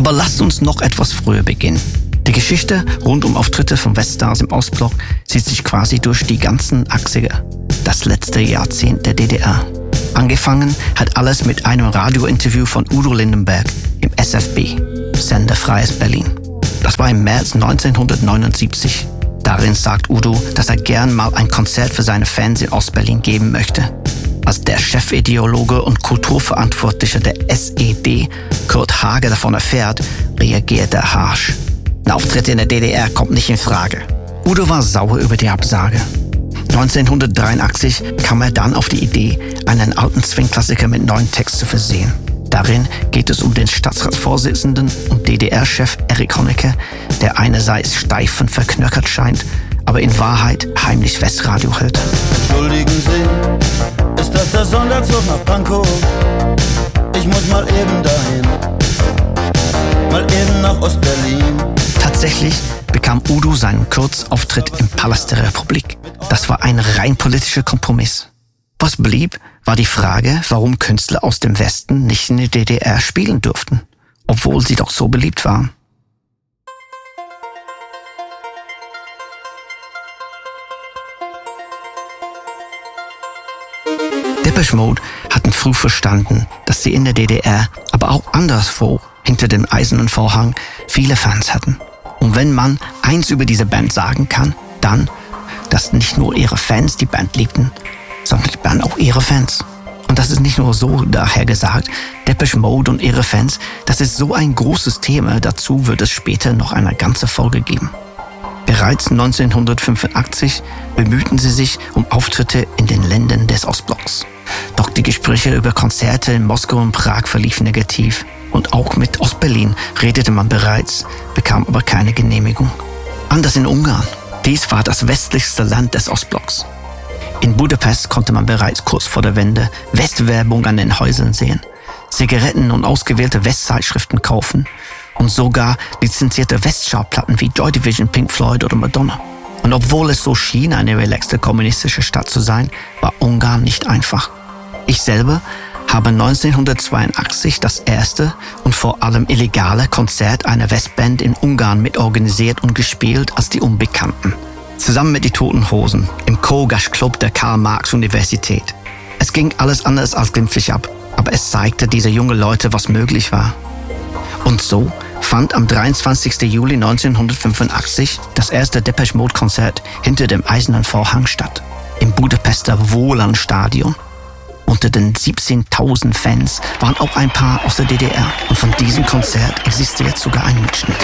Aber lasst uns noch etwas früher beginnen. Die Geschichte rund um Auftritte von Weststars im Ostblock zieht sich quasi durch die ganzen 80er, das letzte Jahrzehnt der DDR. Angefangen hat alles mit einem Radiointerview von Udo Lindenberg im SFB, Sender Freies Berlin. Das war im März 1979. Darin sagt Udo, dass er gern mal ein Konzert für seine Fans in Ostberlin geben möchte. Als der Chefideologe und Kulturverantwortliche der SED, Kurt Hage, davon erfährt, reagiert er harsch. Ein Auftritt in der DDR kommt nicht in Frage. Udo war sauer über die Absage. 1983 kam er dann auf die Idee, einen alten Swing-Klassiker mit neuen Text zu versehen. Darin geht es um den Stadtratsvorsitzenden und DDR-Chef Erich Honecker, der einerseits steif und verknöchert scheint, aber in Wahrheit heimlich Westradio hört. Entschuldigen Sie, ist das der Sonderzug nach Pankow? Ich muss mal eben dahin, mal eben nach Ostberlin. Tatsächlich bekam Udo seinen Kurzauftritt im Palast der Republik. Das war ein rein politischer Kompromiss. Was blieb, war die Frage, warum Künstler aus dem Westen nicht in der DDR spielen durften, obwohl sie doch so beliebt waren. Depeche Mode hatten früh verstanden, dass sie in der DDR, aber auch anderswo, hinter dem eisernen Vorhang, viele Fans hatten. Und wenn man eins über diese Band sagen kann, dann, dass nicht nur ihre Fans die Band liebten, sondern die Band auch ihre Fans. Und das ist nicht nur so daher gesagt, Depeche Mode und ihre Fans, das ist so ein großes Thema, dazu wird es später noch eine ganze Folge geben. Bereits 1985 bemühten sie sich um Auftritte in den Ländern des Ostblocks. Doch die Gespräche über Konzerte in Moskau und Prag verliefen negativ. Und auch mit Ostberlin redete man bereits, bekam aber keine Genehmigung. Anders in Ungarn. Dies war das westlichste Land des Ostblocks. In Budapest konnte man bereits kurz vor der Wende Westwerbung an den Häusern sehen, Zigaretten und ausgewählte Westzeitschriften kaufen und sogar lizenzierte Westschallplatten wie Joy Division, Pink Floyd oder Madonna. Und obwohl es so schien, eine relaxte kommunistische Stadt zu sein, war Ungarn nicht einfach. Ich selber habe 1982 das erste und vor allem illegale Konzert einer Westband in Ungarn mitorganisiert und gespielt als die Unbekannten. Zusammen mit die Toten Hosen im Kogas Club der Karl-Marx-Universität. Es ging alles anders als glimpflich ab, aber es zeigte diese jungen Leute, was möglich war. Und so fand am 23. Juli 1985 das erste Depeche Mode Konzert hinter dem eisernen Vorhang statt. Im Budapester Wohlan-Stadion. Unter den 17.000 Fans waren auch ein paar aus der DDR. Und von diesem Konzert existiert sogar ein Mitschnitt.